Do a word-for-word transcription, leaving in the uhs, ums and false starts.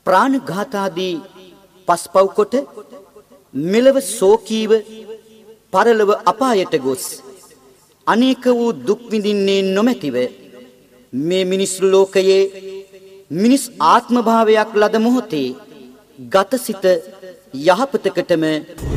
ප්‍රාණඝාතාදී පස්පව් කොට මෙලව සෝකීව පරලොව අපායට ගොස් අනේක වූ දුක් විඳින්නේ නොමැතිව මේ මිනිස් ලෝකයේ මිනිස් ආත්ම භාවයක් ලද මොහොතේ ගතසිත යහපතකටම